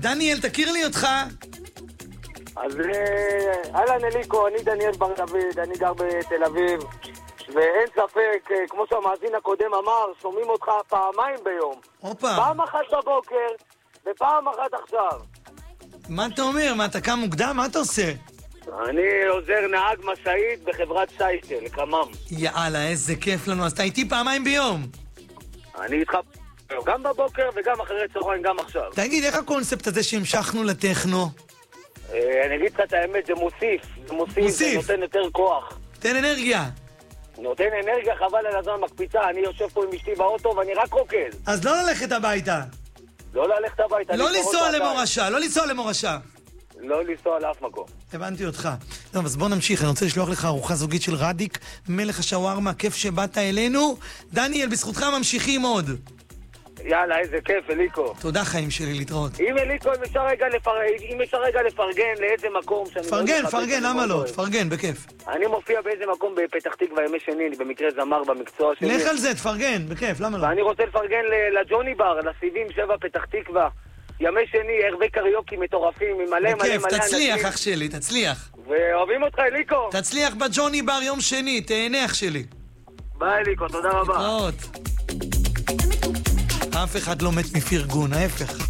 דניאל, תכיר לי אותך. אז אהלן אליקו, אני דניאל בר דוד, אני גר בתל אביב, ואין ספק, כמו שהמאזין הקודם אמר, שומעים אותך פעמיים ביום. אופה. פעם אחת בבוקר, ופעם אחת עכשיו. מה אתה אומר? מה, אתה קם מוקדם? מה אתה עושה? אני עוזר נהג משאית בחברת שייטל, קמ"ם. יאללה, איזה כיף לנו. אז אתה איתי פעמיים ביום. אני איתך גם בבוקר וגם אחרי צהריים, גם עכשיו. תגיד, איך הקונספט הזה שהמשכנו לטכנו? אני אגיד לך את האמת, זה מוסיף. זה מוסיף, זה נותן יותר כוח. תן אנרגיה. נותן אנרגיה, חבל על הזמן מקפיצה. אני יושב פה עם אשתי באוטו ואני רק רוקד. אז לא ללכת הביתה. לא ללכת הביתה. לא לנסוע למורשה, לא לנסוע למורשה. לא לנסוע לאף מקום. הבנתי אותך. טוב, אז בוא נמשיך. אני רוצה לשלוח לך ארוחה זוגית של רדיק, מלך השווארמה, כיף שבאת אלינו. דניאל, בזכותך ממשיכים עוד. יאללה, איזה כיף, אליקו. תודה, חיים שלי, להתראות. אם אליקו, אם אפשר רגע לפרגן לאיזה מקום שאני... פרגן, למה לא? תפרגן, בכיף. אני מופיע באיזה מקום בפתח תקווה ימי שני, אני במקרה זמר במקצוע שלי. לך על זה, תפרגן, בכיף, למה לא? ואני רוצה לפרגן לג'וני בר, ל-77 פתח תקווה. ימי שני, ערבי קריוקי מטורפים, עם מלא בכיף, תצליח, אח שלי, תצליח. ואוהבים אותך, אליקו. תצליח בג'וני בר יום שני, תהנה, אח שלי. ביי, אליקו, תודה רבה. להתראות. אף אחד לא מת מפרגון, ההפך.